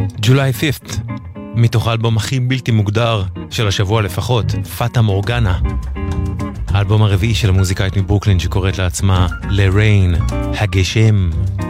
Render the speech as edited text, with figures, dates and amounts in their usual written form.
July 5th, מתוך האלבום הכי בלתי מוגדר של השבוע לפחות, פאטה מורגנה. האלבום הרביעי של המוזיקאית מברוקלין שקוראת לעצמה לריין, הגשם.